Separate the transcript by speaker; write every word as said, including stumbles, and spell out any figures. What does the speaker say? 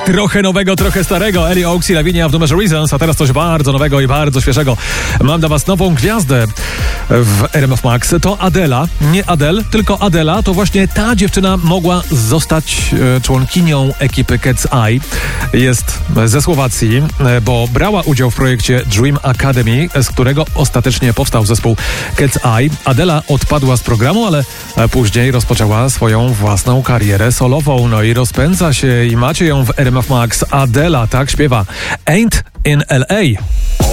Speaker 1: Trochę nowego, trochę starego. Ellie Oaks i Lavinia w numerze Reasons, a teraz coś bardzo nowego i bardzo świeżego. Mam dla was nową gwiazdę w R M F Max. To Adela, nie Adele, tylko Adela. To właśnie ta dziewczyna mogła zostać e, członkinią ekipy Cat's Eye. Jest ze Słowacji, e, bo brała udział w projekcie Dream Academy, z którego ostatecznie powstał zespół Cat's Eye. Adela odpadła z programu, ale później rozpoczęła swoją własną karierę solową. No i rozpędza się i macie ją w R M F Max. Adela tak śpiewa Ain't in L A.